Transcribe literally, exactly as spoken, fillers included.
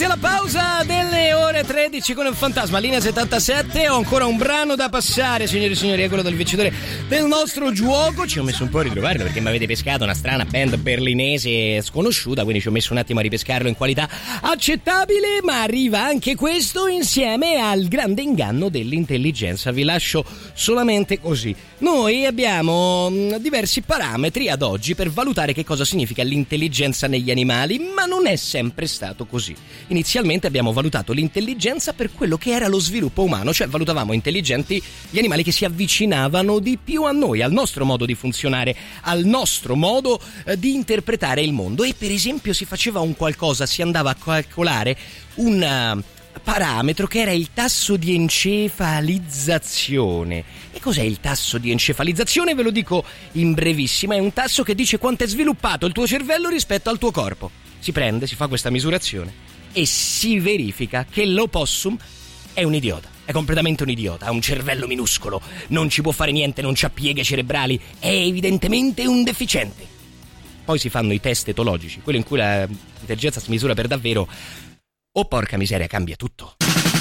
Inizia la pausa delle ore tredici con il Fantasma, linea settantasette. Ho ancora un brano da passare, signori e signori, è quello del vincitore del nostro gioco. Ci ho messo un po' a ritrovarlo perché mi avete pescato una strana band berlinese sconosciuta, quindi ci ho messo un attimo a ripescarlo in qualità accettabile, ma arriva anche questo insieme al grande inganno dell'intelligenza. Vi lascio solamente così. Noi abbiamo diversi parametri ad oggi per valutare che cosa significa l'intelligenza negli animali, ma non è sempre stato così. Inizialmente abbiamo valutato l'intelligenza per quello che era lo sviluppo umano, cioè valutavamo intelligenti gli animali che si avvicinavano di più a noi, al nostro modo di funzionare, al nostro modo eh, di interpretare il mondo. E per esempio si faceva un qualcosa, si andava a calcolare un parametro che era il tasso di encefalizzazione. E cos'è il tasso di encefalizzazione? Ve lo dico in brevissima: è un tasso che dice quanto è sviluppato il tuo cervello rispetto al tuo corpo. Si prende, si fa questa misurazione e si verifica che l'opossum è un idiota, è completamente un idiota, ha un cervello minuscolo, non ci può fare niente, non c'ha pieghe cerebrali, è evidentemente un deficiente. Poi si fanno i test etologici, quello in cui l'intelligenza si misura per davvero. Oh porca miseria, cambia tutto.